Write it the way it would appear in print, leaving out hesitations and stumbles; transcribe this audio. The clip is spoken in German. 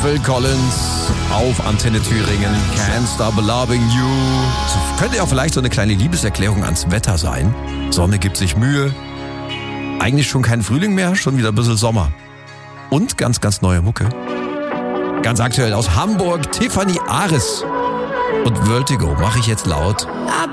Phil Collins auf Antenne Thüringen. Can't Stop Loving You. So könnte ja vielleicht so eine kleine Liebeserklärung ans Wetter sein. Sonne gibt sich Mühe. Eigentlich schon kein Frühling mehr, schon wieder ein bisschen Sommer. Und ganz, ganz neue Mucke. Ganz aktuell aus Hamburg, Tiffany Ares. Und Vertigo mache ich jetzt laut.